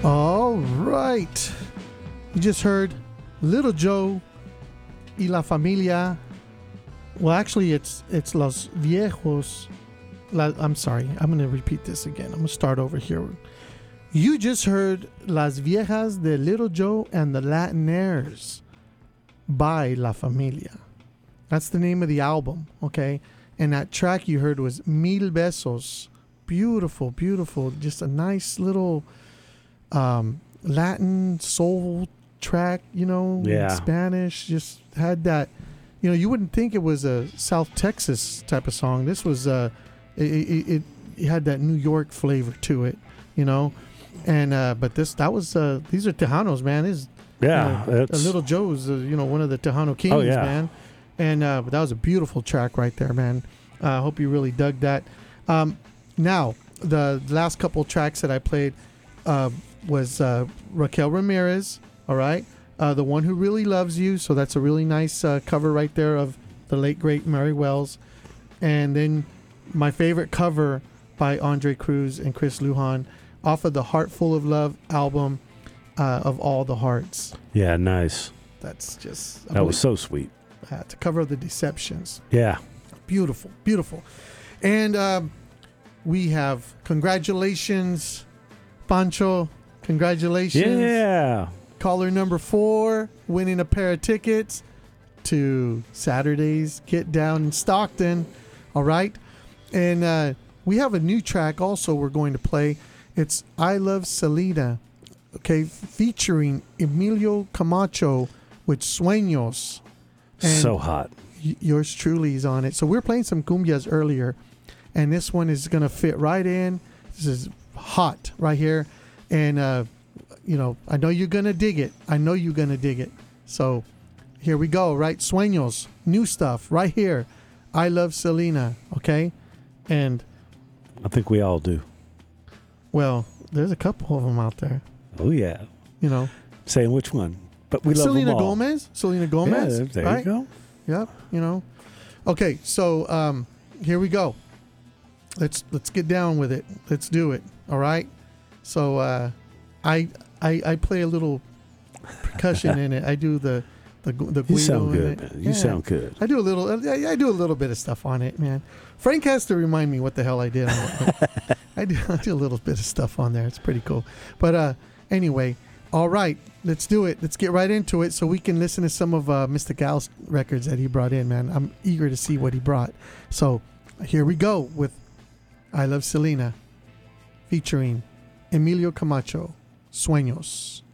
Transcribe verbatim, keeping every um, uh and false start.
All right. You just heard Little Joe y la Familia. Well, actually, it's it's Los Viejos. La, I'm sorry. I'm going to repeat this again. I'm going to start over here. You just heard Las Viejas de Little Joe and the Latinaires by La Familia. That's the name of the album, okay? And that track you heard was Mil Besos. Beautiful, beautiful. Just a nice little um, Latin soul track, you know, yeah. in Spanish. Just had that, you know, you wouldn't think it was a South Texas type of song. This was, uh, it, it, it had that New York flavor to it, you know? And, uh, but this, that was, uh, these are Tejanos, man. This is, yeah. you know, It's, Little Joe's, uh, you know, one of the Tejano kings, oh, yeah. man. And, uh, but that was a beautiful track right there, man. I uh, hope you really dug that. Um, now, the last couple tracks that I played uh, was uh, Raquel Ramirez, all right? Uh, the One Who Really Loves You. So that's a really nice uh, cover right there of the late, great Mary Wells. And then my favorite cover by Andre Cruz and Chris Lujan off of the Heart Full of Love album uh, of All the Hearts. Yeah, nice. That's just... That was so sweet. Uh, to cover the Deceptions. Yeah. Beautiful, beautiful. And um, we have congratulations, Pancho. Congratulations. Yeah. Caller number four, winning a pair of tickets to Saturday's Get Down in Stockton. All right. And uh, we have a new track also we're going to play. It's I Love Selena, okay, featuring Emilio Camacho with Sueños. And so hot. y- yours truly is on it. So we were playing some cumbias earlier, and this one is going to fit right in. This is hot right here. And, uh, you know, I know you're going to dig it. I know you're going to dig it. So here we go, right? Sueños, new stuff right here. I Love Selena, okay? And, I think we all do. well, there's a couple of them out there, Oh, yeah. you know. Saying which one. But we love Selena them all. Gomez. Selena Gomez. Yeah, there right? you go. Yep, you know. Okay, so um, here we go. Let's let's get down with it. Let's do it. All right. So uh, I, I I play a little percussion in it. I do the the the You guido sound in good, it. man. You Yeah. sound good. I do a little. I, I do a little bit of stuff on it, man. Frank has to remind me what the hell I did on it. but I do I do a little bit of stuff on there. It's pretty cool. But uh, anyway. All right, let's do it. Let's get right into it so we can listen to some of uh, Mister Gal's records that he brought in, man. I'm eager to see what he brought. So here we go with I Love Selena featuring Emilio Camacho, Sueños.